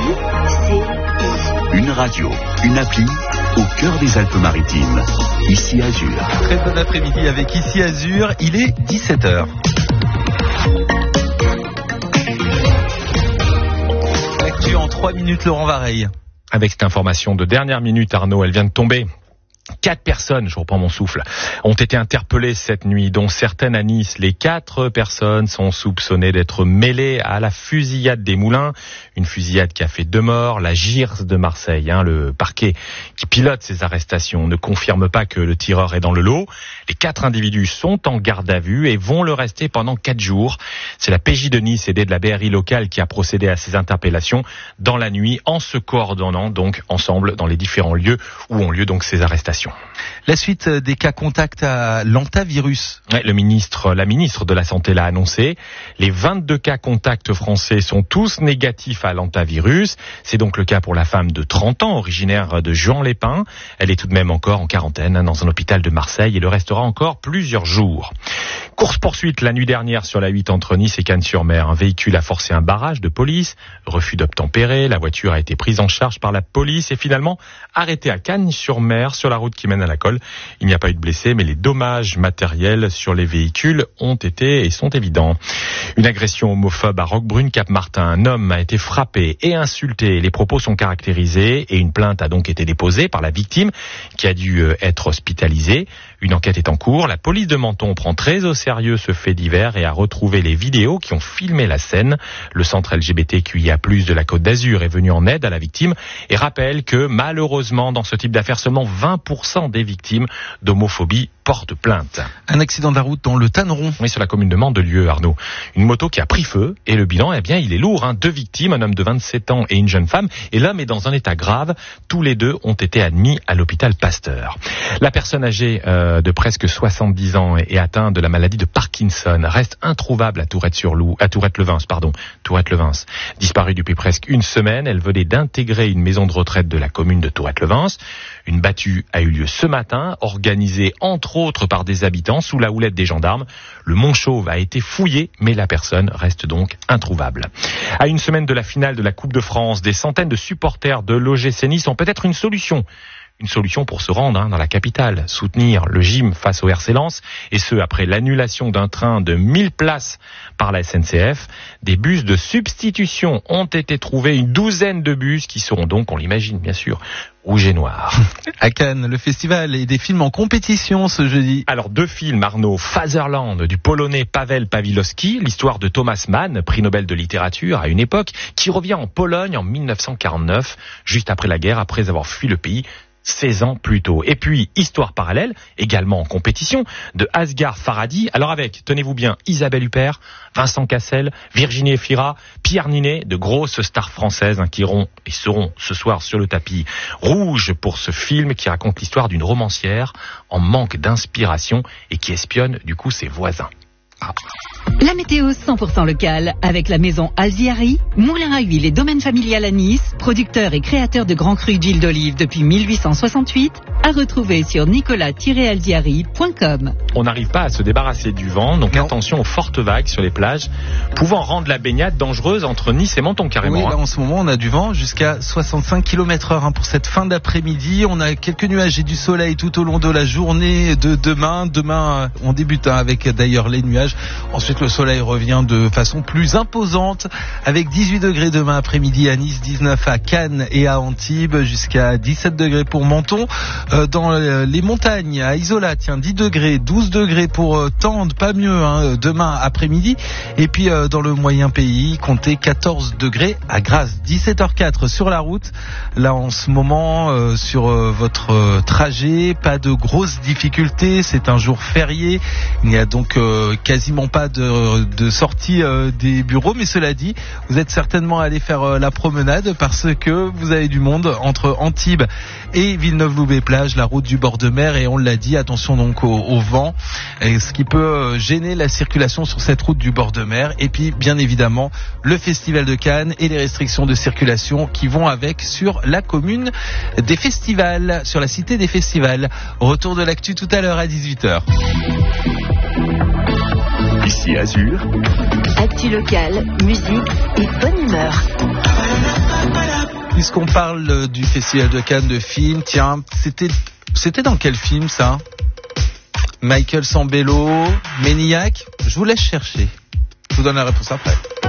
Une radio, une appli, au cœur des Alpes-Maritimes. Ici Azur. Très bon après-midi avec Ici Azur, il est 17h. L'actu en 3 minutes, Laurent Vareille. Avec cette information de dernière minute, Arnaud, elle vient de tomber. 4 personnes, je reprends mon souffle, ont été interpellées cette nuit, dont certaines à Nice. Les 4 personnes sont soupçonnées d'être mêlées à la fusillade des Moulins, une fusillade qui a fait 2 morts. La GIRS de Marseille, le parquet qui pilote ces arrestations, ne confirme pas que le tireur est dans le lot. Les 4 individus sont en garde à vue et vont le rester pendant 4 jours. C'est la PJ de Nice, aidée de la BRI locale, qui a procédé à ces interpellations dans la nuit, en se coordonnant donc ensemble dans les différents lieux où ont lieu donc ces arrestations. La suite des cas contacts à l'antavirus. La ministre de la Santé l'a annoncé. Les 22 cas contacts français sont tous négatifs à l'antavirus. C'est donc le cas pour la femme de 30 ans, originaire de Juan-les-Pins. Elle est tout de même encore en quarantaine dans un hôpital de Marseille et le restera encore plusieurs jours. Course-poursuite la nuit dernière sur la 8 entre Nice et Cannes-sur-Mer. Un véhicule a forcé un barrage de police. Refus d'obtempérer. La voiture a été prise en charge par la police et finalement arrêtée à Cannes-sur-Mer sur la route qui mène à la Colle. Il n'y a pas eu de blessés, mais les dommages matériels sur les véhicules ont été et sont évidents. Une agression homophobe à Roquebrune, Cap-Martin. Un homme a été frappé et insulté. Les propos sont caractérisés et une plainte a donc été déposée par la victime qui a dû être hospitalisée. Une enquête est en cours. La police de Menton prend très au sérieux ce fait divers et a retrouvé les vidéos qui ont filmé la scène. Le centre LGBTQIA+ de la Côte d'Azur est venu en aide à la victime et rappelle que malheureusement dans ce type d'affaires, seulement 20% des victimes d'homophobie portent plainte. Un accident de la route dans le Tanneron. Oui, sur la commune de Mandelieu, Arnaud. Une moto qui a pris feu et le bilan, il est lourd. 2 victimes, un homme de 27 ans et une jeune femme. Et l'homme est dans un état grave. Tous les 2 ont été admis à l'hôpital Pasteur. La personne âgée de presque 70 ans et atteinte de la maladie de Parkinson reste introuvable à Tourette-Levens. Disparue depuis presque une semaine, elle venait d'intégrer une maison de retraite de la commune de Tourette-Levens. Une battue a eu lieu ce matin, organisée entre autres par des habitants sous la houlette des gendarmes. Le Mont-Chauve a été fouillé, mais la personne reste donc introuvable. À une semaine de la finale de la Coupe de France, des centaines de supporters de l'OGC Nice ont peut-être une solution. Une solution pour se rendre dans la capitale, soutenir le gym face au RC Lens, et ce après l'annulation d'un train de 1000 places par la SNCF. Des bus de substitution ont été trouvés, une douzaine de bus qui seront donc, on l'imagine bien sûr, rouge et noir. À Cannes, le festival et des films en compétition ce jeudi. Alors 2 films, Arnaud. Fatherland du Polonais Paweł Pawlikowski, l'histoire de Thomas Mann, prix Nobel de littérature à une époque, qui revient en Pologne en 1949, juste après la guerre, après avoir fui le pays 16 ans plus tôt. Et puis, histoire parallèle, également en compétition, de Asghar Farhadi. Alors avec, tenez-vous bien, Isabelle Huppert, Vincent Cassel, Virginie Efira, Pierre Ninet, de grosses stars françaises qui seront ce soir sur le tapis rouge pour ce film qui raconte l'histoire d'une romancière en manque d'inspiration et qui espionne du coup ses voisins. La météo 100% locale avec la maison Alziari, moulin à huile et domaine familial à Nice, producteur et créateur de grands crus d'huile d'olive depuis 1868, à retrouver sur nicolas-alziari.com. On n'arrive pas à se débarrasser du vent, donc attention aux fortes vagues sur les plages, pouvant rendre la baignade dangereuse entre Nice et Menton carrément. Oui, là, en ce moment on a du vent jusqu'à 65 km/h pour cette fin d'après-midi. On a quelques nuages et du soleil tout au long de la journée de demain. Demain on débute avec d'ailleurs les nuages. Ensuite le soleil revient de façon plus imposante avec 18 degrés demain après-midi à Nice, 19 à Cannes et à Antibes, jusqu'à 17 degrés pour Menton. Dans les montagnes à Isola, 10 degrés, 12 degrés pour Tende, pas mieux demain après-midi. Et puis dans le moyen pays, comptez 14 degrés à Grasse. 17h04 sur la route. Là en ce moment sur votre trajet, pas de grosses difficultés. C'est un jour férié. Il n'y a donc quasiment pas de sortie des bureaux, mais cela dit, vous êtes certainement allé faire la promenade parce que vous avez du monde entre Antibes et Villeneuve-Loubet-Plage, la route du bord de mer, et on l'a dit, attention donc au vent, ce qui peut gêner la circulation sur cette route du bord de mer. Et puis bien évidemment le festival de Cannes et les restrictions de circulation qui vont avec sur la commune des festivals, sur la cité des festivals. Retour de l'actu tout à l'heure à 18h. Ici Azur. Actu locale, musique et bonne humeur. puisqu'on parle du Festival de Cannes de films, tiens, c'était dans quel film ça? Michael Sambello, Maniac? Je vous laisse chercher. Je vous donne la réponse après.